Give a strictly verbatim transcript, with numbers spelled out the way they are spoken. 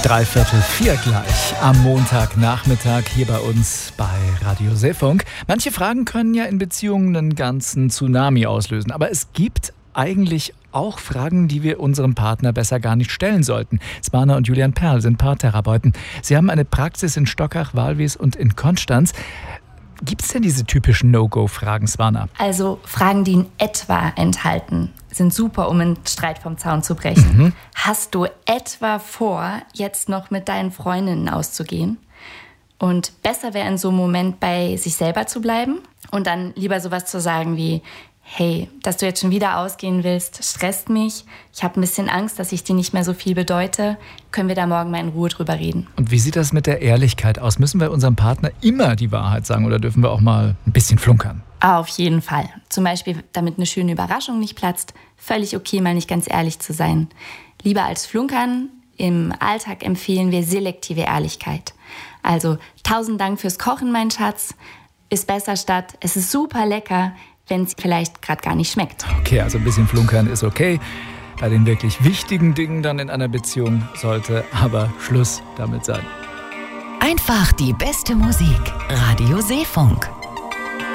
Dreiviertel vier gleich am Montagnachmittag hier bei uns bei Radio Seefunk. Manche Fragen können ja in Beziehungen einen ganzen Tsunami auslösen, aber es gibt eigentlich auch Fragen, die wir unserem Partner besser gar nicht stellen sollten. Swana und Julian Perl sind Paartherapeuten. Sie haben eine Praxis in Stockach, Walvis und in Konstanz. Gibt es denn diese typischen No-Go-Fragen, Swana? Also Fragen, die in etwa enthalten, sind super, um einen Streit vom Zaun zu brechen. Mhm. Hast du etwa vor, jetzt noch mit deinen Freundinnen auszugehen? Und besser wäre in so einem Moment bei sich selber zu bleiben und dann lieber sowas zu sagen wie: Hey, dass du jetzt schon wieder ausgehen willst, stresst mich. Ich habe ein bisschen Angst, dass ich dir nicht mehr so viel bedeute. Können wir da morgen mal in Ruhe drüber reden? Und wie sieht das mit der Ehrlichkeit aus? Müssen wir unserem Partner immer die Wahrheit sagen oder dürfen wir auch mal ein bisschen flunkern? Auf jeden Fall. Zum Beispiel, damit eine schöne Überraschung nicht platzt. Völlig okay, mal nicht ganz ehrlich zu sein. Lieber als flunkern, im Alltag empfehlen wir selektive Ehrlichkeit. Also, tausend Dank fürs Kochen, mein Schatz. Ist besser statt, es ist super lecker, wenn es vielleicht gerade gar nicht schmeckt. Okay, also ein bisschen flunkern ist okay. Bei den wirklich wichtigen Dingen dann in einer Beziehung sollte aber Schluss damit sein. Einfach die beste Musik. Radio Seefunk.